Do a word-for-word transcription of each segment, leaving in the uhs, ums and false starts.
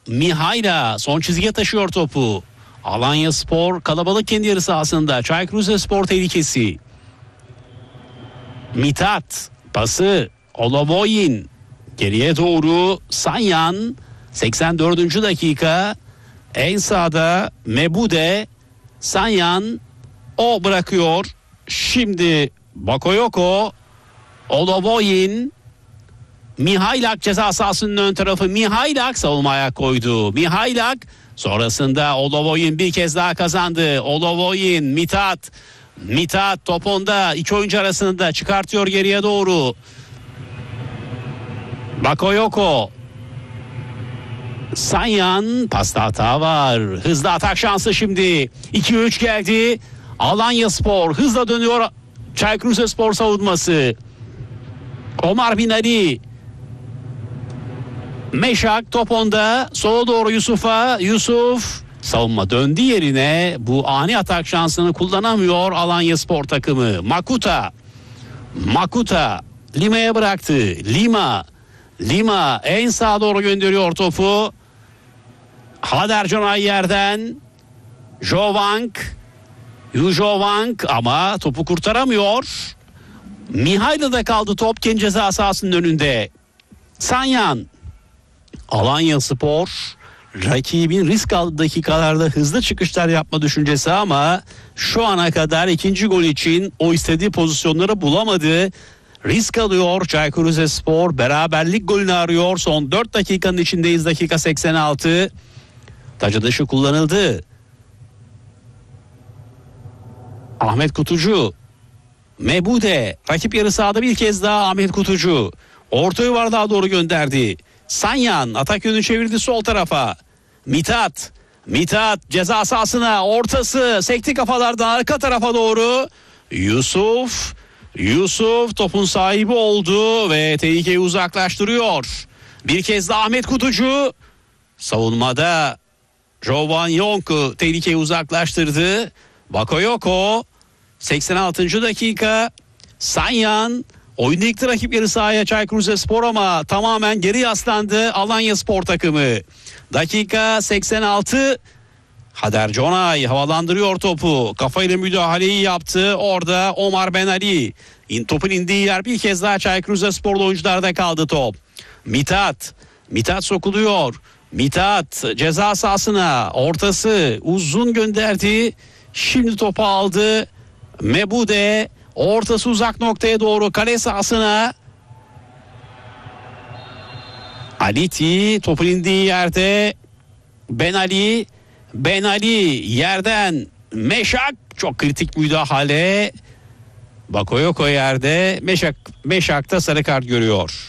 Mihayla son çizgiye taşıyor topu. Alanyaspor kalabalık kendi yarı sahasında. Çaykur Rizespor tehlikesi. Mithat pası Olovoyin geriye doğru. Sanyan seksen dördüncü dakika. En sağda Mebude. Sanyan o bırakıyor. Şimdi Bakayoko, Olovoyin, Mihailak ceza sahasının ön tarafı. Mihailak savunmaya koydu. Mihailak sonrasında Olovoyin bir kez daha kazandı. Olovoyin, Mithat. Mithat top onda, iki oyuncu arasında çıkartıyor geriye doğru. Bakayoko. Sanyan, pasta hata var. Hızlı atak şansı şimdi. iki üç geldi. Alanyaspor hızla dönüyor. Çaykur Rizespor savunması. Omar Bin Ali. Meşak top onda. Sola doğru Yusuf'a. Yusuf savunma döndü yerine. Bu ani atak şansını kullanamıyor Alanyaspor takımı. Makuta. Makuta Lima'ya bıraktı. Lima. Lima en sağa doğru gönderiyor topu. Hader Canay yerden. Jovank. Jovank ama topu kurtaramıyor. Mihaila'da kaldı top kendi ceza sahasının önünde. Sanyan. Alanyaspor rakibin risk aldığı dakikalarda hızlı çıkışlar yapma düşüncesi ama şu ana kadar ikinci gol için o istediği pozisyonları bulamadı. Risk alıyor Çaykur Rizespor, beraberlik golünü arıyor. Son dört dakikanın içindeyiz, dakika seksen altı. Taç dışı kullanıldı. Ahmet Kutucu. Mebude rakip yarı sahada bir kez daha Ahmet Kutucu. Orta yuvarlığa doğru gönderdi. Sanyan atak yönünü çevirdi sol tarafa. Mithat. Mithat ceza sahasına, ortası sekti kafalardan arka tarafa doğru. Yusuf. Yusuf topun sahibi oldu ve tehlikeyi uzaklaştırıyor. Bir kez daha Ahmet Kutucu. Savunmada Jovan Yonk tehlikeyi uzaklaştırdı. Bakayoko seksen altıncı dakika. Sanyan oyunda ilk rakip yarı sahaya Çaykur Rizespor ama tamamen geri yaslandı Alanyaspor takımı. Dakika seksen altı. Hader Canay havalandırıyor topu. Kafayla müdahaleyi yaptı. Orada Omar Ben Ali. İn, topun indiği yer bir kez daha Çaykur Rizespor'lu oyuncularda kaldı top. Mithat. Mithat sokuluyor. Mithat ceza sahasına, ortası uzun gönderdi. Şimdi topu aldı. Mebude ortası uzak noktaya doğru, kale sahasına. Aliti topun indiği yerde. Ben Ali. Ben Ali yerden. Meşak çok kritik müdahale. Bakayoko yerde. Meşak, Meşak da sarı kart görüyor.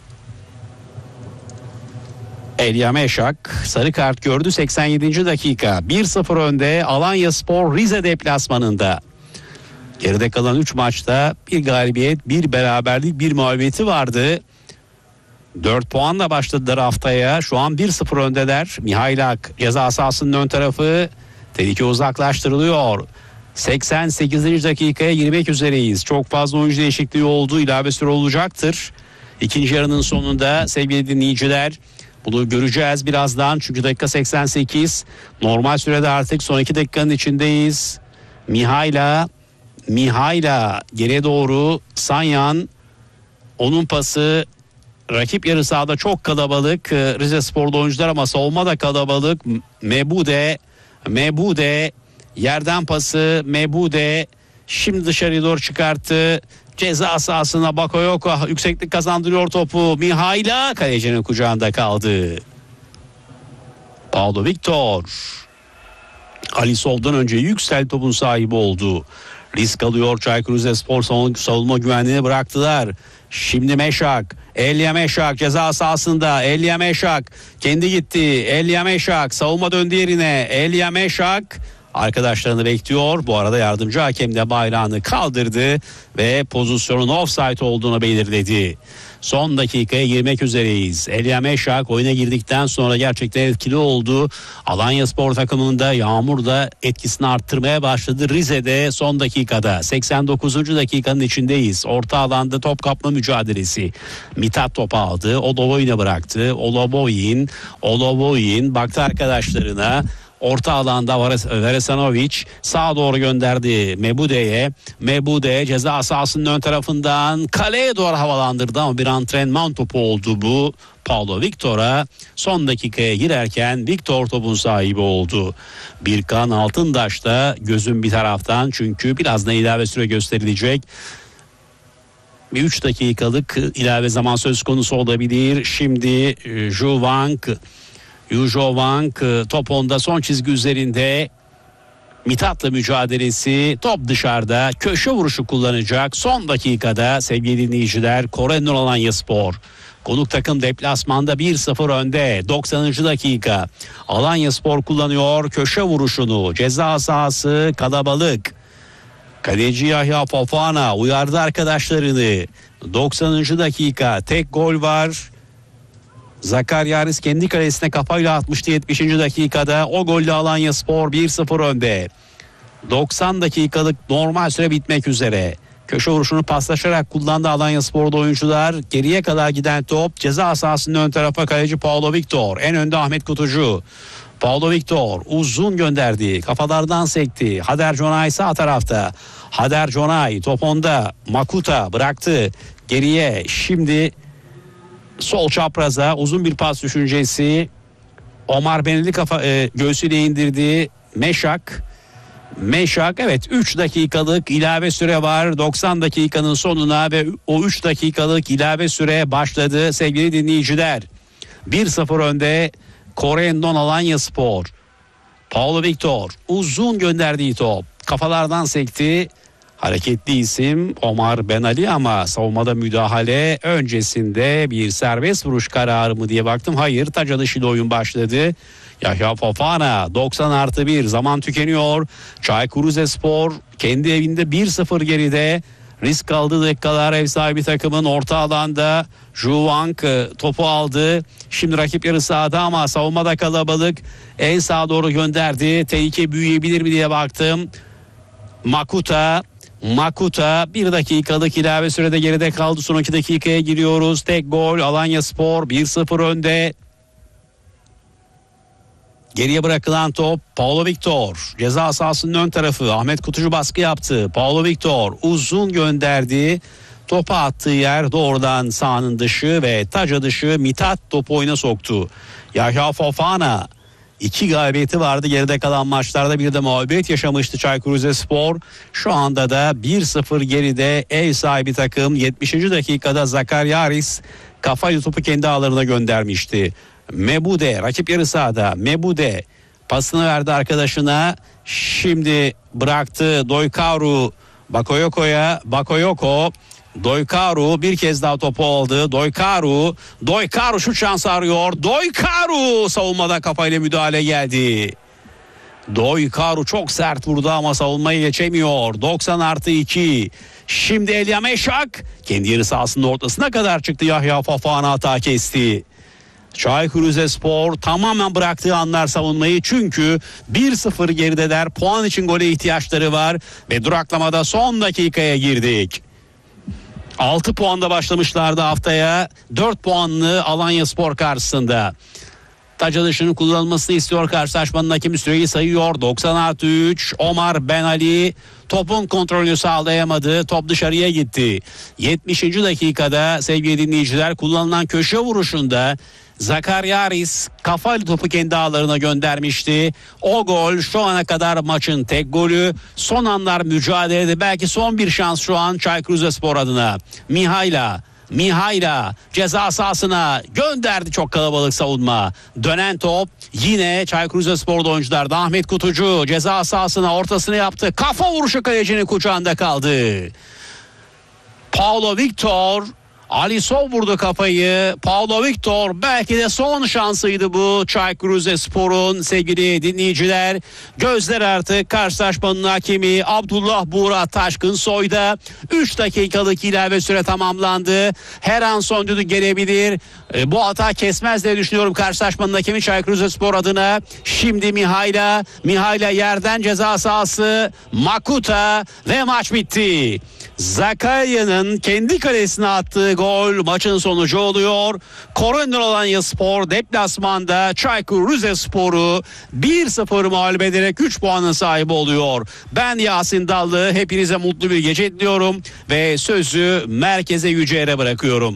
Elia Meşak sarı kart gördü seksen yedinci dakika. bir sıfır önde Alanyaspor Rize deplasmanında. Geride kalan üç maçta bir galibiyet, bir beraberlik, bir mağlubiyeti vardı. dört puanla başladılar haftaya. Şu an bir sıfır öndeler. Mihailak ceza sahasının ön tarafı. Tehlike uzaklaştırılıyor. seksen sekizinci dakikaya girmek üzereyiz. Çok fazla oyuncu değişikliği oldu. İlave süre olacaktır. İkinci yarının sonunda sevgili dinleyiciler. Bunu göreceğiz birazdan. Çünkü dakika seksen sekiz. Normal sürede artık son iki dakikanın içindeyiz. Mihaila. Mihaila geriye doğru. Sanyan. Onun pası. Rakip yarı sahada çok kalabalık. Rizespor'da oyuncular ama savunma da kalabalık. Mebude. Mebude. Yerden pası. Mebude. Şimdi dışarıya doğru çıkarttı. Ceza sahasına Bakayoko yükseklik kazandırıyor topu. Mihaila kalecinin kucağında kaldı. Paulo Victor. Ali Sol'dan önce Yüksel topun sahibi oldu. Risk alıyor Çaykur Rizespor, savunma güvenliğini bıraktılar. Şimdi Meşak. Elia Meşak ceza sahasında. Elia Meşak kendi gitti. Elia Meşak savunma döndü yerine. Elia Meşak arkadaşlarını bekliyor. Bu arada yardımcı hakem de bayrağını kaldırdı ve pozisyonun offside olduğunu belirledi. Son dakikaya girmek üzereyiz. Elia Meşak oyuna girdikten sonra gerçekten etkili oldu. Alanyaspor takımında yağmur da etkisini arttırmaya başladı. Rize'de son dakikada seksen dokuzuncu dakikanın içindeyiz. Orta alanda top kapma mücadelesi. Mithat topu aldı. Oloboyin'e bıraktı. Oloboyin, Oloboyin baktı arkadaşlarına. Orta alanda Veresanovic sağa doğru gönderdi Mebude'ye. Mebude ceza sahasının ön tarafından kaleye doğru havalandırdı ama bir antrenman topu oldu bu. Paulo Victor'a son dakikaya girerken Victor topun sahibi oldu. Birkan Altındaş da gözün bir taraftan, çünkü birazdan ilave süre gösterilecek. Bir üç dakikalık ilave zaman söz konusu olabilir. Şimdi Zhu Wang Yujo Wang top onda, son çizgi üzerinde. Mithat'la mücadelesi, top dışarıda, köşe vuruşu kullanacak. Son dakikada sevgili dinleyiciler, Kore'nin Alanyaspor. Konuk takım deplasmanda bir sıfır önde. doksanıncı dakika. Alanyaspor kullanıyor köşe vuruşunu. Ceza sahası kalabalık. Kaleci Yahya Fofana uyardı arkadaşlarını. doksanıncı dakika, tek gol var. Zakaryaris kendi kalesine kafayla atmıştı yetmişinci dakikada. O golle Alanyaspor bir sıfır önde. doksan dakikalık normal süre bitmek üzere. Köşe vuruşunu paslaşarak kullandı Alanyaspor'da oyuncular. Geriye kadar giden top ceza sahasının ön tarafa, kaleci Paulo Victor. En önde Ahmet Kutucu. Paulo Victor uzun gönderdi. Kafalardan sekti. Hader Jonay sağ tarafta. Hader Jonay top onda. Makuta bıraktı. Geriye şimdi sol çapraza uzun bir pas düşüncesi. Omar Benali kafa e, göğsüyle indirdi. Meşak. Meşak evet, üç dakikalık ilave süre var doksan dakikanın sonuna ve o üç dakikalık ilave süre başladı sevgili dinleyiciler. bir sıfır önde Kore'nin Alanyaspor. Paulo Victor uzun gönderdiği top kafalardan sekti. Hareketli isim Omar Benali ama savunmada müdahale öncesinde bir serbest vuruş kararı mı diye baktım. Hayır, taç atışıyla oyun başladı. Yahya Fofana doksan artı bir, zaman tükeniyor. Çaykur Rizespor kendi evinde bir sıfır geride. Risk aldığı dakikalar ev sahibi takımın orta alanda. Zhu Wang topu aldı. Şimdi rakip yarı sahada ama savunmada kalabalık. En sağa doğru gönderdi. Tehlike büyüyebilir mi diye baktım. Makuta Makuta bir dakikalık ilave sürede geride kaldı. Son iki dakikaya giriyoruz. Tek gol Alanyaspor bir sıfır önde. Geriye bırakılan top Paulo Victor. Ceza sahasının ön tarafı. Ahmet Kutucu baskı yaptı. Paulo Victor uzun gönderdi. Topu attığı yer doğrudan sahanın dışı ve taca dışı. Mithat topu oyuna soktu. Yahya Fofana. İki galibiyeti vardı geride kalan maçlarda, bir de mağlubiyet yaşamıştı Çaykur Rizespor. Şu anda da bir sıfır geride ev sahibi takım. yetmişinci dakikada Zakaryaris kafayla topu kendi ağlarına göndermişti. Mebude rakip yarı sahada. Mebude pasını verdi arkadaşına. Şimdi bıraktı Doykaru Bakoyoko'ya. Bakoyoko Doykaru bir kez daha topu aldı. Doykaru Doykaru şu şansı arıyor. Doykaru savunmada kafayla müdahale geldi. Doykaru çok sert vurdu ama savunmayı geçemiyor. doksan artı iki. Şimdi Elia Meşak kendi yarı sahasının ortasına kadar çıktı. Yahya Fofana hata kesti. Çaykur Rizespor tamamen bıraktığı anlar savunmayı, çünkü bir sıfır gerideler. Puan için gole ihtiyaçları var ve duraklamada son dakikaya girdik. altı puanda başlamışlardı haftaya. dört puanlı Alanyaspor karşısında. Taç atışının kullanılmasını istiyor karşılaşmanın hakemi, süreyi sayıyor. doksan artı üç. Omar Benali topun kontrolünü sağlayamadı. Top dışarıya gitti. yetmişinci dakikada sevgili dinleyiciler, kullanılan köşe vuruşunda Zakaryaris kafayla topu kendi ağlarına göndermişti. O gol şu ana kadar maçın tek golü. Son anlar mücadelede belki son bir şans şu an Çaykur Rizespor adına. Mihayla Mihayla ceza sahasına gönderdi, çok kalabalık savunma. Dönen top yine Çaykur Rizespor'da oyuncularda. Ahmet Kutucu ceza sahasına ortasını yaptı. Kafa vuruşu kalecinin kucağında kaldı. Paulo Victor Alisson vurdu kafayı. Paulo Victor belki de son şansıydı bu Çaykur Rizespor'un sevgili dinleyiciler. Gözler artık karşılaşmanın hakemi Abdullah Buğra Taşkınsoy'da. üç dakikalık ilave süre tamamlandı. Her an son düdük gelebilir. E, bu hata kesmez diye düşünüyorum karşılaşmanın hakemi Çaykur Rizespor adına. Şimdi Mihayla. Mihayla yerden ceza sahası. Makuta ve maç bitti. Zakarya'nın kendi kalesine attığı gol maçın sonucu oluyor. Koronder Alanyaspor deplasmanda Çaykur Rizespor'u bir sıfır mağlup ederek üç puanın sahibi oluyor. Ben Yasin Dallı, hepinize mutlu bir gece diliyorum ve sözü merkeze Yüce'ye bırakıyorum.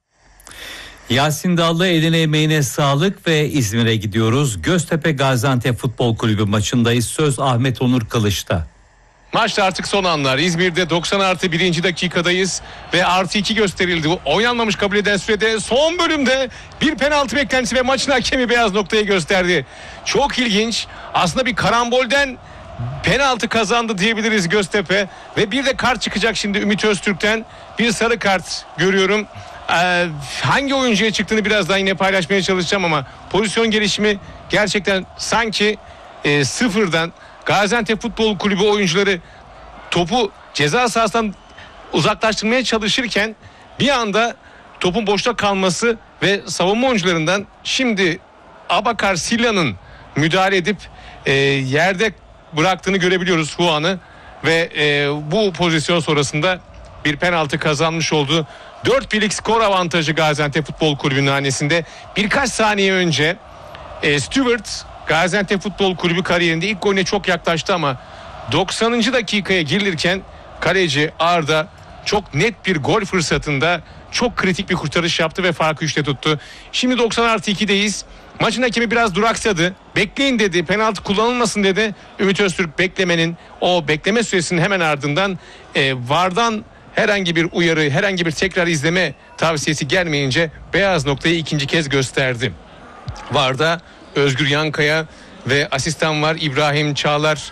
Yasin Dallı, eline emeğine sağlık ve İzmir'e gidiyoruz. Göztepe Gaziantep Futbol Kulübü maçındayız. Söz Ahmet Onur Kılıç'ta. Maçta artık son anlar. İzmir'de doksan artı birinci dakikadayız ve artı iki gösterildi. Oynanmamış kabul eden sürede son bölümde bir penaltı beklentisi ve maçın hakemi beyaz noktayı gösterdi. Çok ilginç. Aslında bir karambolden penaltı kazandı diyebiliriz Göztepe ve bir de kart çıkacak şimdi Ümit Öztürk'ten. Bir sarı kart görüyorum. Ee, hangi oyuncuya çıktığını birazdan yine paylaşmaya çalışacağım ama pozisyon gelişimi gerçekten sanki e, sıfırdan. Gaziantep Futbol Kulübü oyuncuları topu ceza sahasından uzaklaştırmaya çalışırken bir anda topun boşta kalması ve savunma oyuncularından şimdi Abakar Silla'nın müdahale edip e, yerde bıraktığını görebiliyoruz Huan'ı ve e, bu pozisyon sonrasında bir penaltı kazanmış oldu. dört birlik skor avantajı Gaziantep Futbol Kulübü'nün hanesinde. Birkaç saniye önce e, Stewart Gaziantep Futbol Kulübü kariyerinde ilk golüne çok yaklaştı ama doksanıncı dakikaya girilirken kaleci Arda çok net bir gol fırsatında çok kritik bir kurtarış yaptı ve farkı üçte tuttu. Şimdi doksan artı ikideyiz. Maçın hakemi biraz duraksadı. Bekleyin dedi, penaltı kullanılmasın dedi. Ümit Öztürk beklemenin, o bekleme süresinin hemen ardından e, V A R'dan herhangi bir uyarı, herhangi bir tekrar izleme tavsiyesi gelmeyince beyaz noktayı ikinci kez gösterdi. V A R'da Özgür Yankaya ve asistan var İbrahim Çağlar,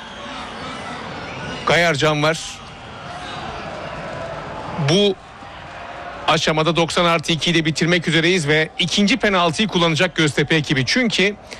Gayarcan var. Bu aşamada doksan artı iki ile bitirmek üzereyiz ve ikinci penaltıyı kullanacak Göztepe ekibi. Çünkü